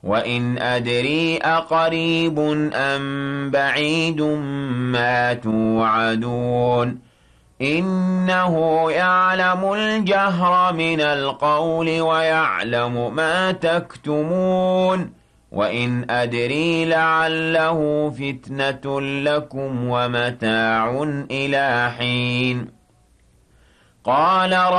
وَإِنْ أَدْرِي أَقَرِيبٌ أَمْ بَعِيدٌ مَا تُوعَدُونَ إِنَّهُ يَعْلَمُ الْجَهْرَ مِنَ الْقَوْلِ وَيَعْلَمُ مَا تَكْتُمُونَ وَإِنْ أَدْرِي لَعَلَّهُ فِتْنَةٌ لَكُمْ وَمَتَاعٌ إِلَىٰ حِينٍ قَالَ